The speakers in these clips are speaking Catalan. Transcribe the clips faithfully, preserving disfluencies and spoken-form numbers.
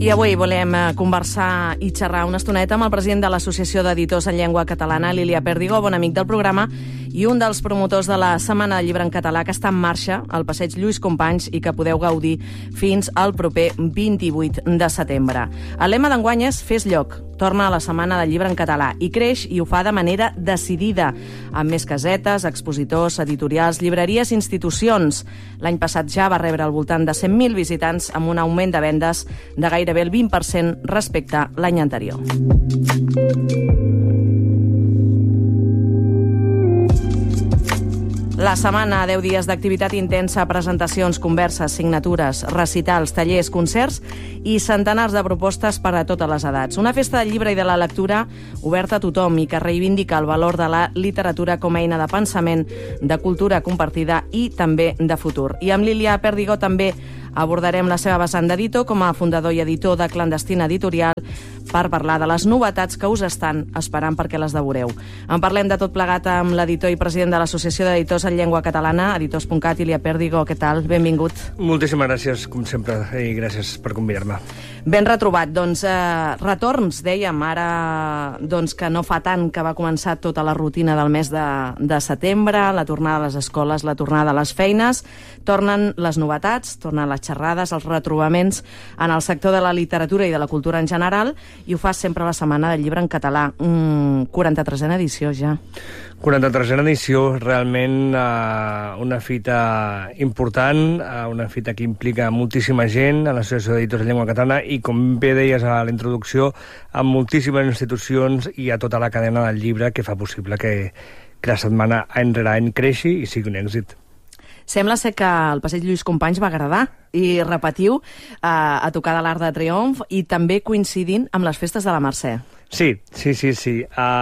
I avui volem conversar i xerrar una estoneta amb el president de l'Associació d'Editors en Llengua Catalana, l'Ilia Pèrdigo, bon amic del programa, i un dels promotors de la Setmana del Llibre en Català, que està en marxa al Passeig Lluís Companys i que podeu gaudir fins al proper vint-i-vuit de setembre. El lema d'enguany és Fes lloc. Torna a la Setmana del Llibre en Català i creix i ho fa de manera decidida, amb més casetes, expositors, editorials, llibreries i institucions. L'any passat ja va rebre al voltant de cent mil visitants amb un augment de vendes de gairebé el vint per cent respecte a l'any anterior. La setmana, deu dies d'activitat intensa, presentacions, converses, signatures, recitals, tallers, concerts i centenars de propostes per a totes les edats. Una festa del llibre i de la lectura oberta a tothom i que reivindica el valor de la literatura com a eina de pensament, de cultura compartida i també de futur. I amb l'Ilia Pèrdigo també abordarem la seva vessant d'editor com a fundador i editor de Clandestina Editorial per parlar de les novetats que us estan esperant perquè les devoreu. En parlem de tot plegat amb l'editor i president de l'Associació d'Editors en Llengua Catalana, editors punt cat, Ilia Pèrdigo, què tal? Benvingut. Moltíssimes gràcies, com sempre, i gràcies per convidar-me. Ben retrobat. Doncs eh, retorns, dèiem, ara doncs, que no fa tant que va començar tota la rutina del mes de, de setembre, la tornada a les escoles, la tornada a les feines, tornen les novetats, tornen les xerrades, els retrobaments en el sector de la literatura i de la cultura en general, i ho fa sempre la Setmana del Llibre en Català. Mm, quaranta-tresena edició ja. quaranta-tresena edició, realment eh, una fita important, eh, una fita que implica moltíssima gent a l'Associació d'Editors en Llengua Catalana i, com bé deies a la introducció, amb moltíssimes institucions i a tota la cadena del llibre que fa possible que, que la setmana any rere any creixi i sigui un èxit. Sembla ser que el Passeig Lluís Companys va agradar i repetiu eh, a tocar de l'Arc de Triomf i també coincidint amb les festes de la Mercè. Sí, sí, sí, sí.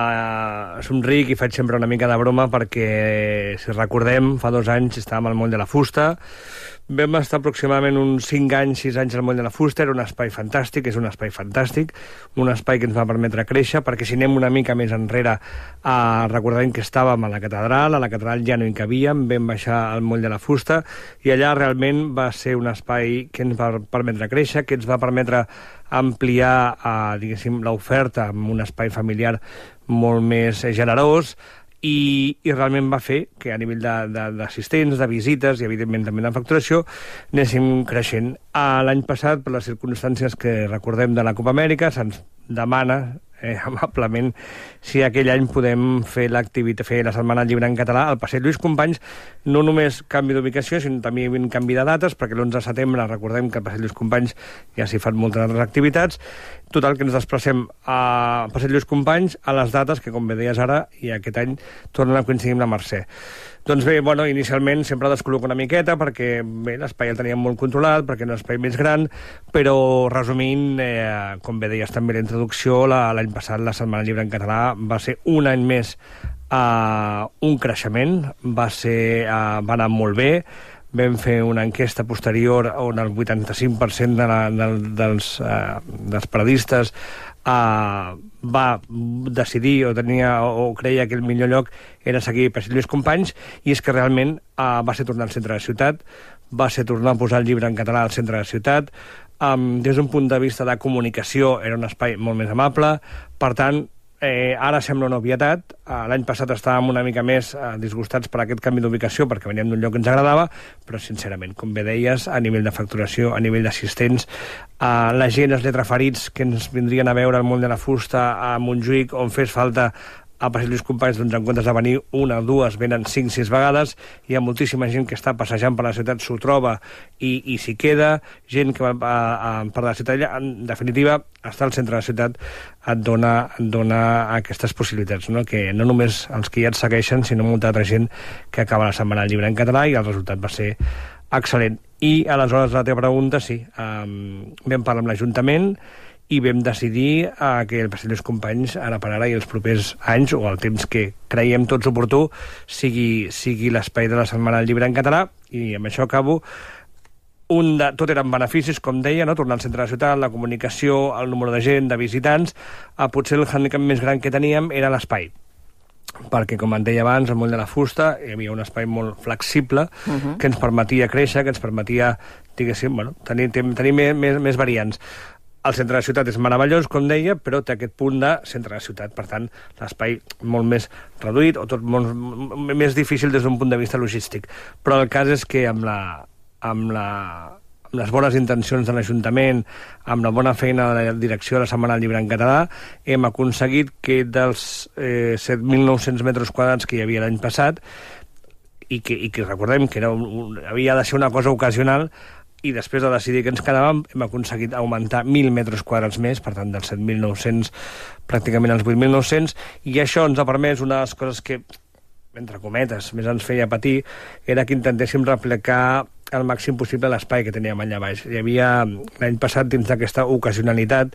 Uh, somric i faig sempre una mica de broma perquè, si recordem, fa dos anys estàvem al Moll de la Fusta. Vam estar aproximadament uns cinc anys, sis anys al Moll de la Fusta. Era un espai fantàstic, és un espai fantàstic, un espai que ens va permetre créixer, perquè si anem una mica més enrere, uh, recordem que estàvem a la catedral, a la catedral ja no hi cabíem, vam baixar al Moll de la Fusta, i allà realment va ser un espai que ens va permetre créixer, que ens va permetre ampliar, uh, diguéssim, l'oferta amb un espai familiar molt més generós, i, i realment va fer que a nivell d'assistents, de, de, de visites i evidentment també de facturació anéssim creixent. L'any passat, per les circumstàncies que recordem de la Copa Amèrica, se'ns demana eh, amablement si aquell any podem fer l'activitat, fer la Setmana del Llibre en Català al Passeig Lluís Companys, no només canvi d'ubicació, sinó també un canvi de dates, perquè l'onze de setembre recordem que al Passeig Lluís Companys ja s'hi fan moltes altres activitats. Total, que ens desplacem a Passeig Lluís Companys a les dates que, com bé deies ara, i aquest any tornen a coincidir amb la Mercè. Doncs bé, bueno, inicialment sempre descol·loco una miqueta perquè bé, l'espai el teníem molt controlat, perquè era un espai més gran, però resumint, eh, com bé deies també la introducció, l'any passat la Setmana del Llibre en Català va ser un any més eh, un creixement, va, ser, eh, va anar molt bé. Vam fer una enquesta posterior on el vuitanta-cinc per cent de la, de, dels, uh, dels periodistes uh, va decidir o, tenia, o creia que el millor lloc era seguir Passeig Lluís Companys, i és que realment uh, va ser tornar al centre de la ciutat, va ser tornar a posar el llibre en català al centre de la ciutat. Um, des d'un punt de vista de comunicació era un espai molt més amable, per tant, Eh, ara sembla una obvietat. Eh, l'any passat estàvem una mica més eh, disgustats per aquest canvi d'ubicació perquè veníem d'un lloc que ens agradava, però sincerament, com bé deies, a nivell de facturació, a nivell d'assistents, eh, la gent, els lletraferits que ens vindrien a veure al Moll de la Fusta, a Montjuïc, on fes falta a Passeig Lluís Companys, doncs en comptes de venir una o dues, venen cinc, sis vegades. Hi ha moltíssima gent que està passejant per la ciutat, s'ho troba i, i s'hi queda. Gent que va a, a, per la ciutat, en definitiva, estar al centre de la ciutat et dona, et dona aquestes possibilitats, no? Que no només els que ja et segueixen, sinó molta altra gent que acaba la Setmana del Llibre en Català, i el resultat va ser excel·lent. I aleshores la teva pregunta, sí, um, vam parlar amb l'Ajuntament i vam decidir eh, que el Passeig Lluís Companys ara per ara i els propers anys, o el temps que creiem tots oportú, sigui, sigui l'espai de la Setmana del Llibre en Català. I amb això acabo. Un de, tot eren beneficis, com deia, no? Tornar al centre de la ciutat, la comunicació, el número de gent, de visitants. Eh, potser el handicap més gran que teníem era l'espai, perquè, com et deia abans, al Moll de la Fusta hi havia un espai molt flexible uh-huh. que ens permetia créixer, que ens permetia, diguéssim, bueno, tenir, tenir més, més, més variants. el centre de la ciutat és meravellós, com deia, però té aquest punt de centre de la ciutat. Per tant, l'espai molt més reduït o tot molt més difícil des d'un punt de vista logístic. Però el cas és que amb, la, amb, la, amb les bones intencions de l'Ajuntament, amb la bona feina de la direcció de la Setmana del Llibre en Català, hem aconseguit que dels eh, set mil nou-cents metres quadrats que hi havia l'any passat, i que, i que recordem que era un, un, havia de ser una cosa ocasional, i després de decidir que ens quedàvem hem aconseguit augmentar mil metres quadrats més, per tant dels set mil nou-cents pràcticament als vuit mil nou-cents, i això ens ha permès una de les coses que, entre cometes, més ens feia patir, era que intentéssim replicar al màxim possible l'espai que teníem allà baix. Hi havia l'any passat, dins d'aquesta ocasionalitat,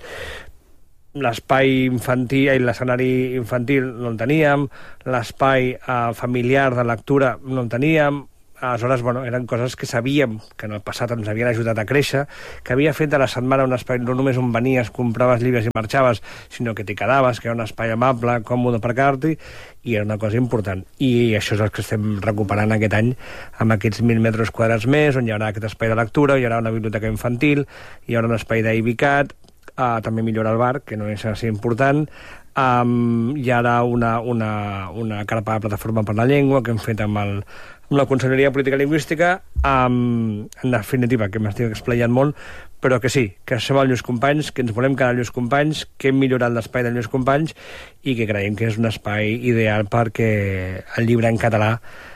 l'espai infantil, l'escenari infantil no en teníem, l'espai eh, familiar de lectura no en teníem. Aleshores, bueno, eren coses que sabíem que en el passat ens havien ajudat a créixer, que havia fet de la setmana un espai no només on venies, compraves llibres i marxaves, sinó que t'hi quedaves, que era un espai amable, còmode per quedar-t'hi, i era una cosa important. I això és el que estem recuperant aquest any, amb aquests mil metres quadrats més, on hi haurà aquest espai de lectura, hi haurà una biblioteca infantil, hi haurà un espai d'IBICAT, uh, també millora el bar, que no és així important, um, hi haurà una, una, una carpa de plataforma per la llengua que hem fet amb el amb la Conselleria de Política Lingüística, um, en definitiva, que m'estic explayant molt, però que sí, que som els Lluís Companys, que ens volem quedar els Lluís Companys, que hem millorat l'espai dels Lluís Companys i que creiem que és un espai ideal perquè el llibre en català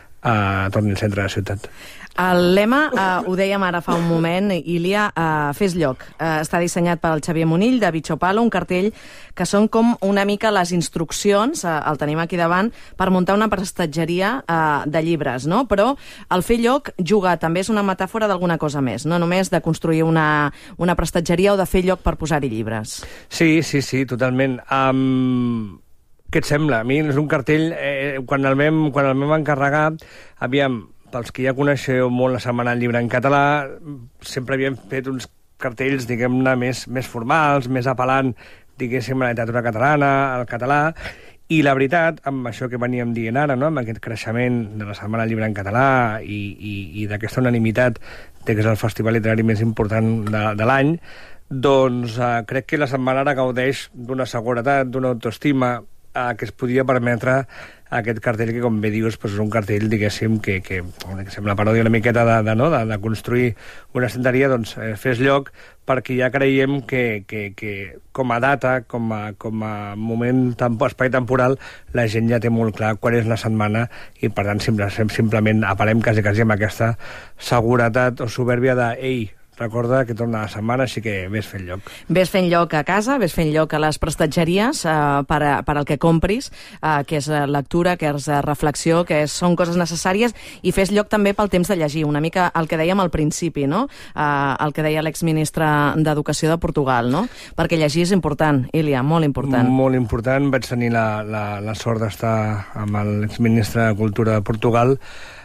uh, torni al centre de la ciutat. El lema, eh, ho dèiem ara fa un moment, Ilia, eh, Fes lloc. Eh, està dissenyat pel Xavier Monill, de Bichopalo, un cartell que són com una mica les instruccions, eh, el tenim aquí davant, per muntar una prestatgeria eh, de llibres, no? Però el fer lloc juga també és una metàfora d'alguna cosa més, no només de construir una, una prestatgeria o de fer lloc per posar-hi llibres. Sí, sí, sí, totalment. Um... Què et sembla? A mi és un cartell, eh, quan, el vam, quan el vam encarregar, aviam, pels que ja coneixeu molt la Setmana del Llibre en Català, sempre havíem fet uns cartells, diguem-ne, més, més formals, més apel·lant, diguéssim, a la literatura catalana, al català, i la veritat, amb això que veníem dient ara, no?, amb aquest creixement de la Setmana del Llibre en Català i, i, i d'aquesta unanimitat de que és el festival literari més important de, de l'any, doncs eh, crec que la setmana ara gaudeix d'una seguretat, d'una autoestima, que es podia permetre aquest cartell que, com bé dius, doncs és un cartell, diguéssim, que, que, que sembla paròdia una miqueta de, de, no? de, de construir una estanteria, doncs eh, fes lloc, perquè ja creiem que, que, que com a data, com a, com a moment, tempo, espai temporal, la gent ja té molt clar quan és la setmana i, per tant, simple, simplement apel·lem quasi, quasi amb aquesta seguretat o soberbia de «Ei, recorda que torna la setmana, així que ves fent lloc». Ves fent lloc a casa, ves fent lloc a les prestatgeries eh, per, a, per al que compris, eh, que és lectura, que és reflexió, que és, són coses necessàries, i fes lloc també pel temps de llegir, una mica el que dèiem al principi, no? Eh, el que deia l'exministre d'Educació de Portugal, no? Perquè llegir és important, Ilia, molt important. Molt important. Vaig tenir la, la, la sort d'estar amb l'exministre de Cultura de Portugal,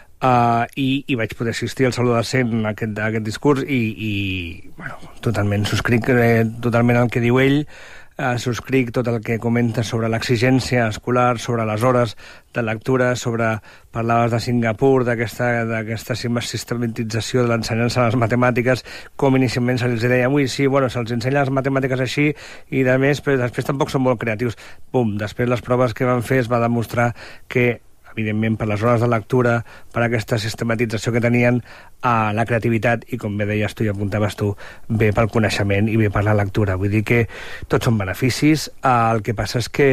Uh, i, i vaig poder assistir al Saló de Cent a aquest, a aquest discurs i, i bueno, totalment subscric eh, totalment el que diu ell, uh, subscric tot el que comenta sobre l'exigència escolar, sobre les hores de lectura, sobre, parlaves de Singapur, d'aquesta d'aquesta sistematització de l'ensenyança de les matemàtiques, com inicialment se'ls deia, ui, sí, bueno, se'ls ensenya les matemàtiques així i de més, però després tampoc són molt creatius. Bum, després les proves que van fer es va demostrar que evidentment per les hores de lectura, per aquesta sistematització que tenien, a la creativitat, i com bé deies tu i apuntaves tu, bé pel coneixement i bé per la lectura. Vull dir que tots són beneficis, el que passa és que,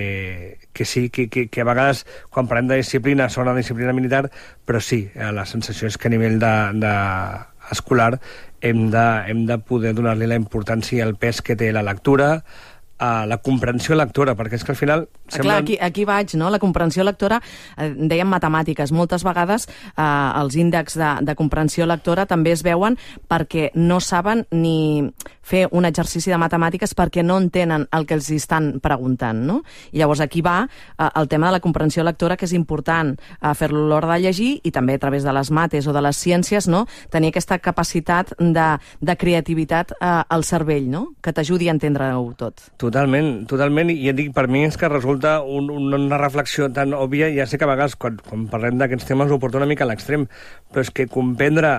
que sí, que, que, que a vegades, quan parlem de disciplina, són una disciplina militar, però sí, la sensació és que a nivell de, de escolar hem de, hem de poder donar-li la importància i el pes que té la lectura, a la comprensió lectora, perquè és que al final... Sembla... Clar, aquí, aquí vaig, no? La comprensió lectora, eh, dèiem matemàtiques, moltes vegades eh, els índexs de, de comprensió lectora també es veuen perquè no saben ni fer un exercici de matemàtiques perquè no entenen el que els estan preguntant, no? I llavors aquí va eh, el tema de la comprensió lectora, que és important eh, fer-lo a l'hora de llegir i també a través de les mates o de les ciències, no? Tenir aquesta capacitat de, de creativitat eh, al cervell, no? Que t'ajudi a entendre-ho tot. Totalment, totalment, i et dic, per mi és que resulta un, una reflexió tan òbvia, ja sé que a vegades quan, quan parlem d'aquests temes ho porto una mica a l'extrem, però és que comprendre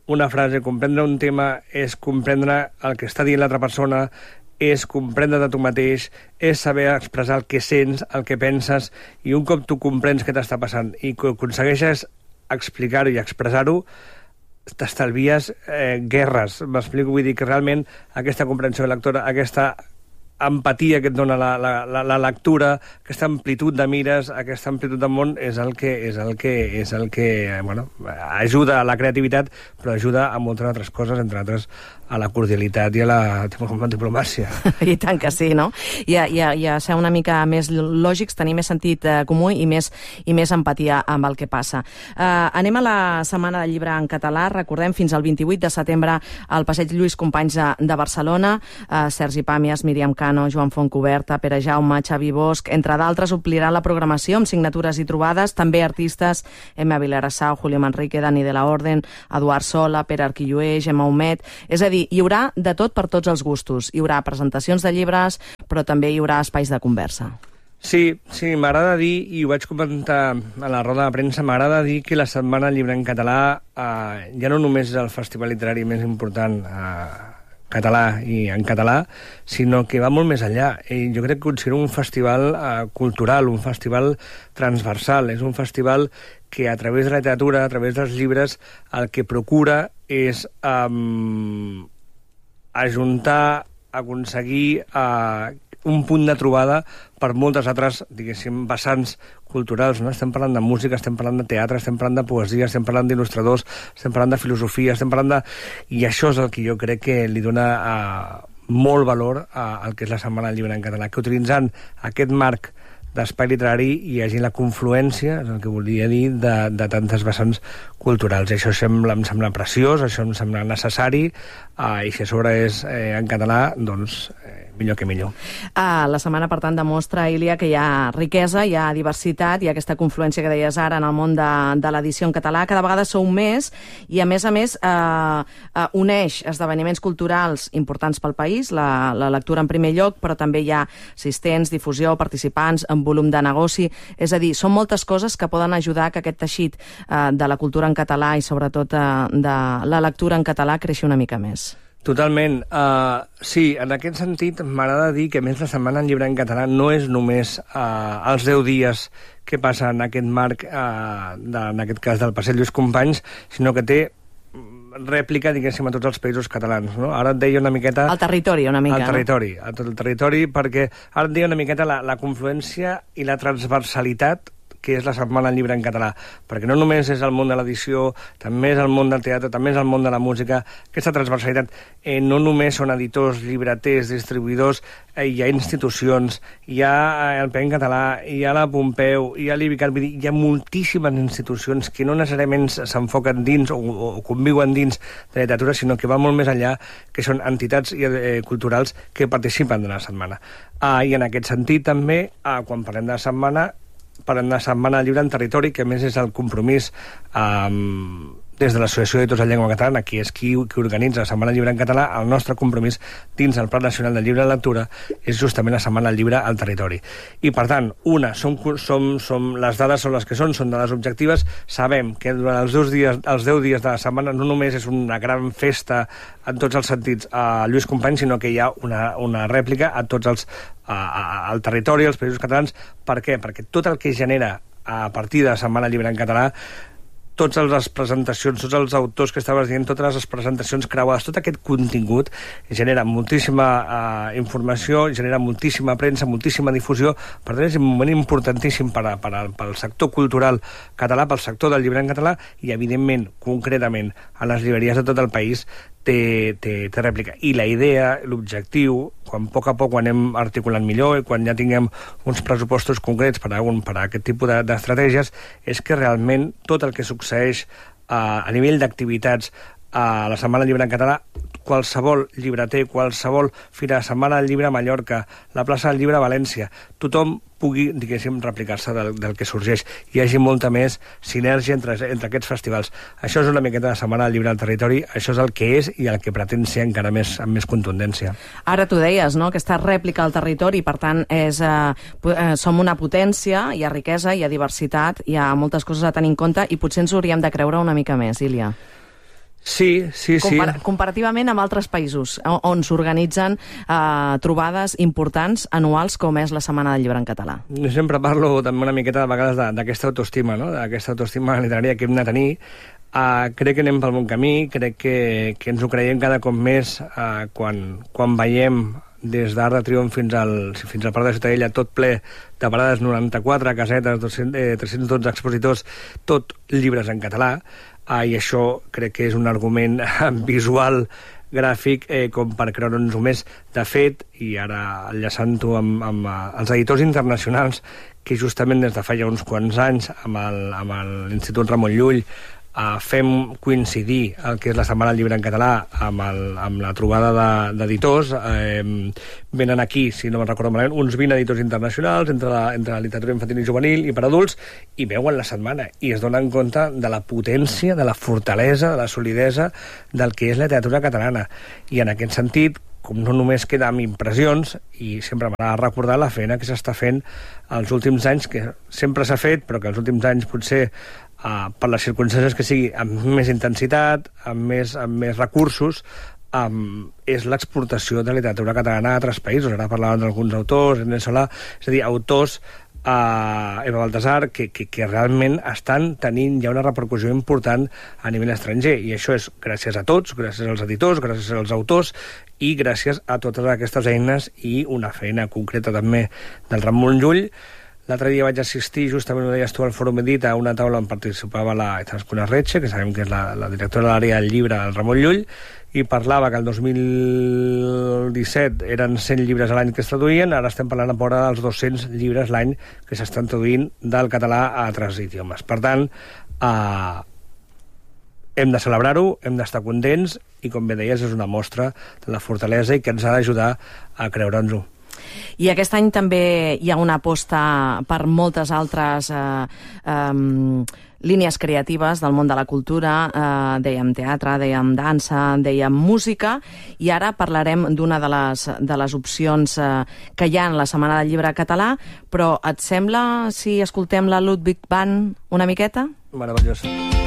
una frase, comprendre un tema és comprendre el que està dient l'altra persona, és comprendre de tu mateix, és saber expressar el que sents, el que penses, i un cop tu comprens què t'està passant i que aconsegueixes explicar-ho i expressar-ho, t'estalvies eh, guerres. M'explico, vull dir que realment aquesta comprensió lectora, aquesta empatia que et dona la, la, la, la lectura, aquesta amplitud de mires, aquesta amplitud del món és el que, és el que, és el que bueno, ajuda a la creativitat, però ajuda a moltes altres coses, entre altres a la cordialitat i a la, a la diplomàcia. I tant que sí, no? I a, i, a, i a ser una mica més lògics, tenir més sentit eh, comú i més, i més empatia amb el que passa. Eh, anem a la Setmana del Llibre en català. Recordem, fins al vint-i-vuit de setembre al Passeig Lluís Companys de, de Barcelona. Eh, Sergi Pàmies, Míriam Cano, Joan Fontcuberta, Pere Jaume, Xavi Bosch, entre d'altres, ompliran la programació amb signatures i trobades. També artistes, Emma Vilarassau, Julio Manrique, Dani de la Orden, Eduard Sola, Pere Arquilloé, Gemma Humet. És a dir, hi haurà de tot per tots els gustos. Hi haurà presentacions de llibres, però també hi haurà espais de conversa. Sí, sí, m'agrada dir, i ho vaig comentar a la roda de premsa, m'agrada dir que la Setmana del Llibre en català eh, ja no només és el festival literari més important eh, català i en català, sinó que va molt més enllà. I jo crec que considero un festival eh, cultural, un festival transversal, és un festival que a través de la literatura, a través dels llibres, el que procura és um, ajuntar, aconseguir uh, un punt de trobada per moltes altres, diguéssim, vessants culturals, no? Estem parlant de música, estem parlant de teatre, estem parlant de poesia, estem parlant d'il·lustradors, estem parlant de filosofia, estem parlant de... I això és el que jo crec que li dona uh, molt valor uh, al que és la Setmana del Llibre en català, que utilitzant aquest marc d'espai literari hi hagi la confluència, és el que volia dir, de, de tantes vessants culturals. I això sembla, em sembla preciós, això em sembla necessari, eh, i si a sobre és eh, en català, doncs eh, millor que millor. Uh, la setmana, per tant, demostra, Ilia, que hi ha riquesa, hi ha diversitat, hi ha aquesta confluència que deies ara en el món de, de l'edició en català. Cada vegada sou més i, a més a més, uh, uh, uneix esdeveniments culturals importants pel país, la, la lectura en primer lloc, però també hi ha assistents, difusió, participants, amb volum de negoci. És a dir, són moltes coses que poden ajudar que aquest teixit uh, de la cultura en català i, sobretot, uh, de la lectura en català creixi una mica més. Totalment. Uh, sí, en aquest sentit m'agrada dir que, més, la Setmana del Llibre en català no és només uh, els deu dies que passa en aquest marc, uh, de, en aquest cas del Passeig Lluís Companys, sinó que té rèplica, diguéssim, a tots els països catalans, no? Ara et deia una miqueta... El territori, una mica, el territori, no? A tot el territori, perquè ara et deia una miqueta la, la confluència i la transversalitat que és la Setmana del Llibre en català, perquè no només és el món de l'edició, també és el món del teatre, també és el món de la música. Aquesta transversalitat eh, no només són editors, llibreters, distribuïdors, eh, hi ha institucions, hi ha el P E N Català, hi ha la Pompeu, hi ha l'Ibicat, vull dir, hi ha moltíssimes institucions que no necessàriament s'enfoquen dins o, o conviuen dins de la literatura, sinó que va molt més enllà, que són entitats eh, culturals que participen de la setmana. Ah, I en aquest sentit també, ah, quan parlem de la setmana, parlem de la Setmana del Llibre en territori, que a més és el compromís um, des de l'Associació d'Editors de Llengua Catalana, que és qui, qui organitza la Setmana del Llibre en català. El nostre compromís dins el Pla Nacional del Llibre de Lectura és justament la Setmana del Llibre al territori. I, per tant, una, som, som, som, les dades són les que són, són dades objectives. Sabem que durant els, dos dies, els deu dies de la setmana no només és una gran festa en tots els sentits a Lluís Companys, sinó que hi ha una, una rèplica a tots els a, a, al territori, als països catalans. Per què? Perquè tot el que genera a partir de la Setmana del Llibre en català, totes les presentacions, tots els autors que estaves dient, totes les presentacions creuades, tot aquest contingut genera moltíssima uh, informació, genera moltíssima premsa, moltíssima difusió. Per tant, és un moment importantíssim per a, per a, pel sector cultural català, pel sector del llibre en català i, evidentment, concretament, a les llibreries de tot el país té, té, té rèplica. I la idea, l'objectiu, quan a poc a poc ho anem articulant millor i quan ja tinguem uns pressupostos concrets per a, un, per a aquest tipus d'estratègies, és que realment tot el que succeeix a, a nivell d'activitats a la Setmana del Llibre en català, qualsevol llibreter, qualsevol fira de Setmana del Llibre a Mallorca, la plaça del Llibre a València, tothom pugui, diguéssim, replicar-se del, del que sorgeix. Hi hagi molta més sinergia entre, entre aquests festivals. Això és una miqueta de Setmana del Llibre al territori, això és el que és i el que pretén ser encara més, amb més contundència. Ara tu deies, no?, aquesta rèplica al territori, per tant, és, eh, som una potència, hi ha riquesa, hi ha diversitat, hi ha moltes coses a tenir en compte i potser ens hauríem de creure una mica més, Ilia. Sí, sí, sí. Compar comparativament amb altres països on s'organitzen eh, trobades importants anuals com és la Setmana del Llibre en Català. Jo sempre parlo també una miqueta de vegades d'aquesta autoestima, no? D'aquesta autoestima literària que hem de tenir. Uh, crec que anem pel bon camí, crec que, que ens ho creiem cada cop més uh, quan, quan veiem des d'Arc de Triomf fins al, fins al Parc de Ciutadella, tot ple de parades, noranta-quatre casetes, tres-cents dotze expositors, tot llibres en català. Ah, i això crec que és un argument visual, gràfic, eh, com per creure'ns-ho més. De fet, i ara enllaçant-ho amb, amb uh, els editors internacionals, que justament des de fa ja uns quants anys amb l'Institut Ramon Llull Uh, fem coincidir el que és la Setmana del Llibre en Català amb, el, amb la trobada d'editors. De, eh, venen aquí, si no me'n recordo malament, uns vint editors internacionals entre la, entre la literatura infantil i juvenil i per adults, i veuen la setmana i es donen compte de la potència, de la fortalesa, de la solidesa del que és la literatura catalana. I en aquest sentit, com no només queda amb impressions, i sempre m'agrada recordar la feina que s'està fent els últims anys, que sempre s'ha fet, però que els últims anys potser Uh, per les circumstàncies que sigui, amb més intensitat, amb més, amb més recursos, um, és l'exportació de la literatura catalana a altres països. Ara parlàvem d'alguns autors, Ernest Solà, és a dir, autors, uh, Eva Baltasar, que, que, que realment estan tenint ja una repercussió important a nivell estranger, i això és gràcies a tots, gràcies als editors, gràcies als autors, i gràcies a totes aquestes eines i una feina concreta també del Ramon Llull. L'altre dia vaig assistir, justament ho deies tu, al Fòrum Edit, a una taula on participava la Itascuna Retxe, que sabem que és la, la directora de l'àrea del llibre, el Ramon Llull, i parlava que el dos mil disset eren cent llibres a l'any que es traduïen, ara estem parlant a vora dels dos-cents llibres l'any que s'estan traduint del català a altres idiomes. Per tant, eh, hem de celebrar-ho, hem d'estar contents, i com bé deies, és una mostra de la fortalesa i que ens ha d'ajudar a creure'ns-ho. I aquest any també hi ha una aposta per moltes altres eh, eh, línies creatives del món de la cultura, eh, dèiem teatre, dèiem dansa, dèiem música, i ara parlarem d'una de les, de les opcions eh, que hi ha en la Setmana del Llibre català, però et sembla si escoltem la Ludwig Band una miqueta? Meravellós.